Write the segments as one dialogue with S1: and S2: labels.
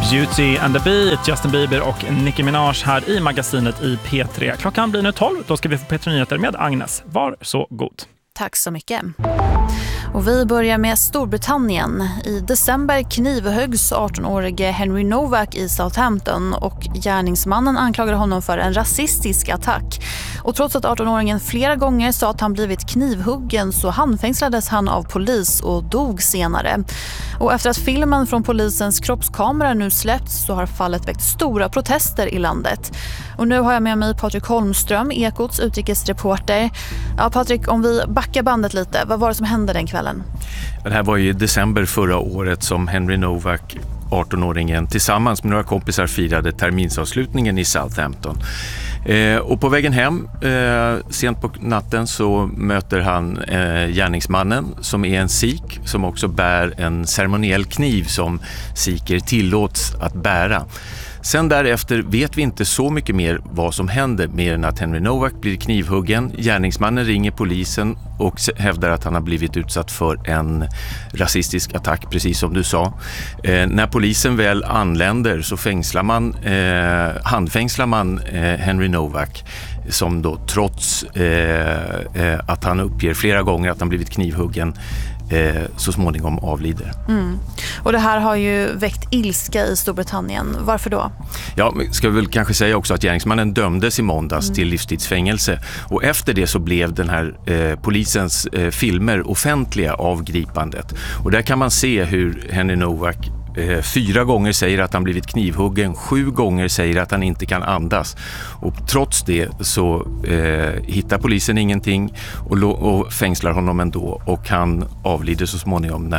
S1: Beauty and the Beat, Justin Bieber och Nicki Minaj här i magasinet i P3. Klockan blir nu 12, då ska vi få P3-nyheter med Agnes. Var så god.
S2: Tack så mycket. Och vi börjar med Storbritannien. I december knivhöggs 18-årige Henry Novak i Southampton och gärningsmannen anklagade honom för en rasistisk attack. Och trots att 18-åringen flera gånger sa att han blivit knivhuggen så handfängslades han av polis och dog senare. Och efter att filmen från polisens kroppskamera nu släppts så har fallet väckt stora protester i landet. Och nu har jag med mig Patrik Holmström, Ekots utrikesreporter. Ja, Patrik, om vi backar bandet lite, vad var det som hände den kvällen?
S3: Det här var ju i december förra året som Henry Novak, 18-åringen, tillsammans med några kompisar firade terminsavslutningen i Southampton. Och på vägen hem sent på natten så möter han gärningsmannen som är en sikh som också bär en ceremoniell kniv som sikher tillåts att bära. Sen därefter vet vi inte så mycket mer vad som händer mer än att Henry Novak blir knivhuggen. Gärningsmannen ringer polisen och hävdar att han har blivit utsatt för en rasistisk attack, precis som du sa. När polisen väl anländer så handfängslar man Henry Novak som då trots att han uppger flera gånger att han blivit knivhuggen så småningom avlider.
S2: Och det här har ju väckt ilska i Storbritannien. Varför då?
S3: Ja, ska vi väl kanske säga också att gärningsmannen dömdes i måndags till livstidsfängelse. Och efter det så blev den här polisens filmer offentliga av gripandet. Och där kan man se hur Henry Novak 4 gånger säger att han blivit knivhuggen, 7 gånger säger att han inte kan andas. Och trots det så hittar polisen ingenting och fängslar honom ändå. Och han avlider så småningom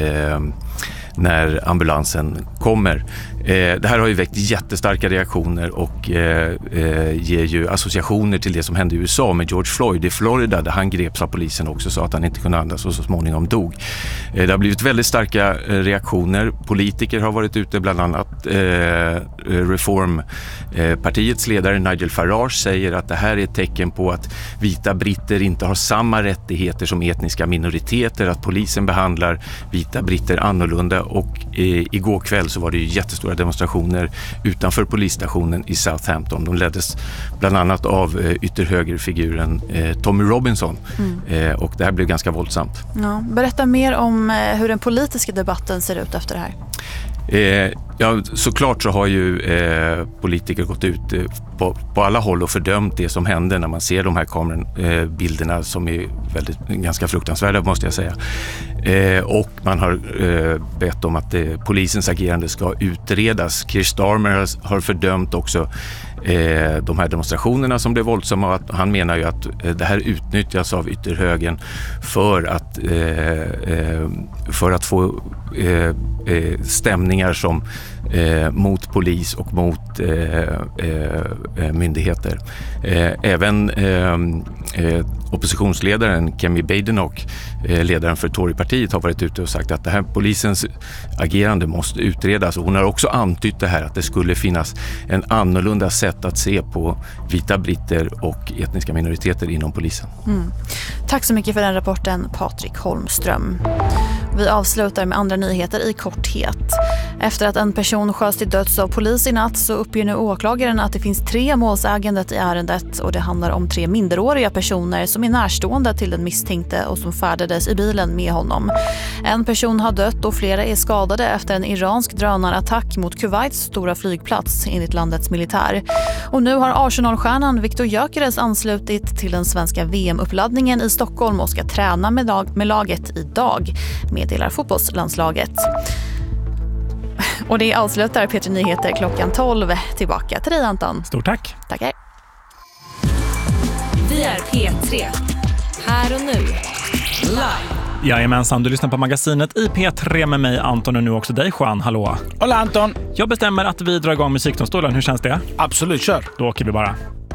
S3: när ambulansen kommer. Det här har ju väckt jättestarka reaktioner och ger ju associationer till det som hände i USA med George Floyd i Florida, där han greps av polisen också, sa att han inte kunde andas och så småningom dog. Det har blivit väldigt starka reaktioner. Politiker har varit ute, bland annat Reformpartiets ledare Nigel Farage säger att det här är ett tecken på att vita britter inte har samma rättigheter som etniska minoriteter, att polisen behandlar vita britter annorlunda. Och igår kväll så var det ju jättestora demonstrationer utanför polisstationen i Southampton. De leddes bland annat av ytterhögerfiguren Tommy Robinson och det här blev ganska våldsamt. Ja,
S2: berätta mer om hur den politiska debatten ser ut efter det här.
S3: Ja, såklart så har ju politiker gått ut på alla håll och fördömt det som hände när man ser de här bilderna som är ganska fruktansvärda, måste jag säga. Och man har bett om att polisens agerande ska utredas. Keir Starmer har fördömt också de här demonstrationerna som blev våldsamma, och att han menar ju att det här utnyttjas av ytterhögern för att få stämningar som mot polis och mot myndigheter. Även oppositionsledaren Kemi Badenoch, ledaren för Torypartiet, har varit ute och sagt att det här polisens agerande måste utredas, och hon har också antytt det här att det skulle finnas en annorlunda sätt att se på vita britter och etniska minoriteter inom polisen.
S2: Tack så mycket för den rapporten, Patrik Holmström. Vi avslutar med andra nyheter i korthet. Efter att en person sköts till döds av polis i natt så uppger nu åklagaren att det finns 3 målsägandet i ärendet, och det handlar om 3 minderåriga personer som är närstående till den misstänkte och som färdades i bilen med honom. En person har dött och flera är skadade efter en iransk drönarattack mot Kuwaits stora flygplats, enligt landets militär. Och nu har Arsenal-stjärnan Viktor Gyökeres anslutit till den svenska VM-uppladdningen i Stockholm och ska träna med laget idag, meddelar fotbollslandslaget. Och det avslutar P3 Nyheter klockan 12. Tillbaka till dig, Anton.
S1: Stort tack.
S2: Tackar.
S4: Vi är P3. Här och nu. Live.
S1: Jajamensan, du lyssnar på magasinet i P3 med mig, Anton, och nu också dig, Juan. Hallå.
S5: Hola, Anton.
S1: Jag bestämmer att vi drar igång musikdomstolen. Hur känns det?
S5: Absolut, kör.
S1: Då åker vi bara.